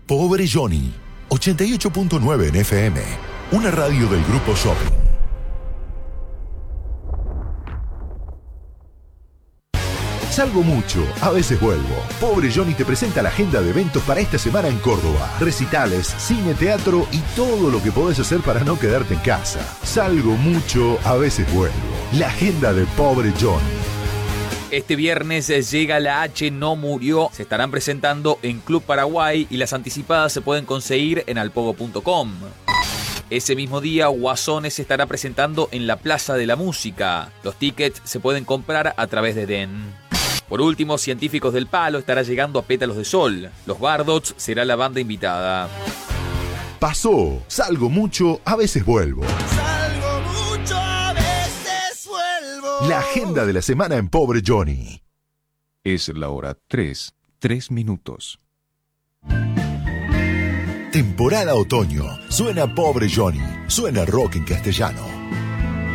Pobre Johnny, 88.9 en FM, una radio del Grupo Shopping. Salgo mucho, a veces vuelvo. Pobre Johnny te presenta la agenda de eventos para esta semana en Córdoba. Recitales, cine, teatro y todo lo que podés hacer para no quedarte en casa. Salgo mucho, a veces vuelvo. La agenda de Pobre Johnny. Este viernes llega La H No Murió. Se estarán presentando en Club Paraguay y las anticipadas se pueden conseguir en alpogo.com. Ese mismo día, Guasones se estará presentando en la Plaza de la Música. Los tickets se pueden comprar a través de DEN. Por último, Científicos del Palo estará llegando a Pétalos de Sol. Los Bardots será la banda invitada. Pasó, salgo mucho, a veces vuelvo. Salgo mucho, a veces vuelvo. La agenda de la semana en Pobre Johnny. Es la hora 3:03. Temporada otoño. Suena Pobre Johnny. Suena rock en castellano.